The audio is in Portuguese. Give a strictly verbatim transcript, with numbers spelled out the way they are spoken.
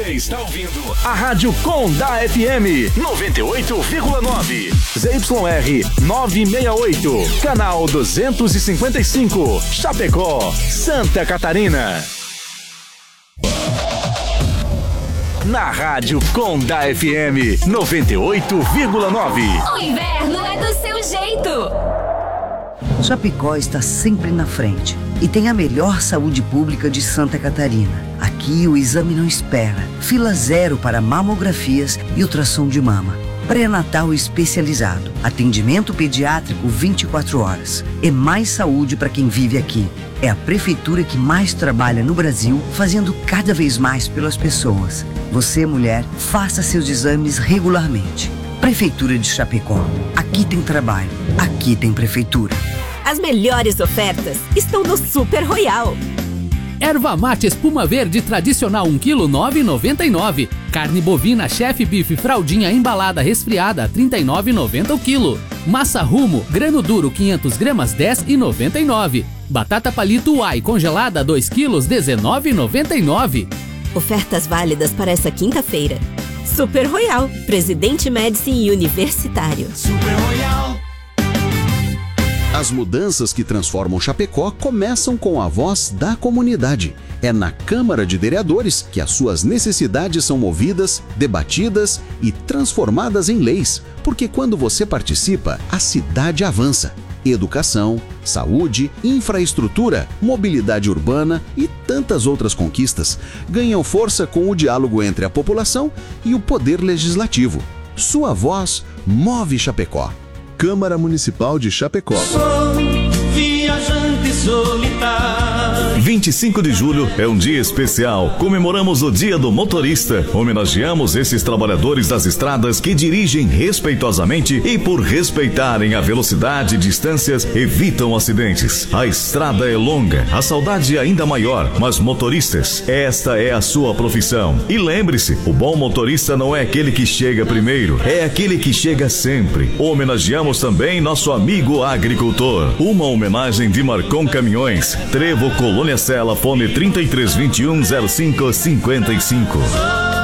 Está ouvindo a Rádio Condá F M noventa e oito vírgula nove, Z Y R novecentos e sessenta e oito, canal duzentos e cinquenta e cinco, Chapecó, Santa Catarina. Na Rádio Condá F M noventa e oito vírgula nove. O inverno é do seu jeito. Chapecó está sempre na frente e tem a melhor saúde pública de Santa Catarina. Aqui o exame não espera. Fila zero para mamografias e ultrassom de mama. Pré-natal especializado. Atendimento pediátrico vinte e quatro horas. É mais saúde para quem vive aqui. É a prefeitura que mais trabalha no Brasil, fazendo cada vez mais pelas pessoas. Você, mulher, faça seus exames regularmente. Prefeitura de Chapecó. Aqui tem trabalho. Aqui tem prefeitura. As melhores ofertas estão no Super Royal. Erva mate espuma verde tradicional um quilo nove reais e noventa e nove centavos. Carne bovina chefe bife fraldinha embalada resfriada trinta e nove reais e noventa centavos o quilo. Massa Rumo grano duro quinhentas gramas dez reais e noventa e nove centavos. Batata palito Uai congelada dois quilos dezenove reais e noventa e nove centavos. Ofertas válidas para essa quinta-feira. Super Royal, Presidente Médici e Universitário. Super Royal. As mudanças que transformam Chapecó começam com a voz da comunidade. É na Câmara de Vereadores que as suas necessidades são movidas, debatidas e transformadas em leis. Porque quando você participa, a cidade avança. Educação, saúde, infraestrutura, mobilidade urbana e tantas outras conquistas ganham força com o diálogo entre a população e o poder legislativo. Sua voz move Chapecó. Câmara Municipal de Chapecó. Sou viajante solitário. vinte e cinco de julho é um dia especial. Comemoramos o Dia do Motorista. Homenageamos esses trabalhadores das estradas que dirigem respeitosamente e, por respeitarem a velocidade e distâncias, evitam acidentes. A estrada é longa, a saudade ainda maior, mas motoristas, esta é a sua profissão. E lembre-se, o bom motorista não é aquele que chega primeiro, é aquele que chega sempre. Homenageamos também nosso amigo agricultor. Uma homenagem de Marcon Caminhões, Trevo Colônia Sela, fone trinta e três vinte e um zero cinco cinquenta e cinco.